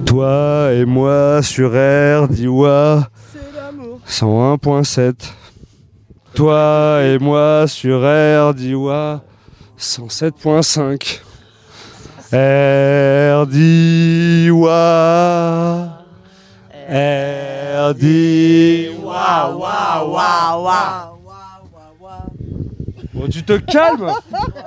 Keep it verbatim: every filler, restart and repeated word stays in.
Toi et moi sur R D I W A C'est l'amour. cent un point sept. Toi et moi sur R D I W A cent sept point cinq. R D I W A R D I W A. Waouh, waouh, waouh. Bon, tu te calmes.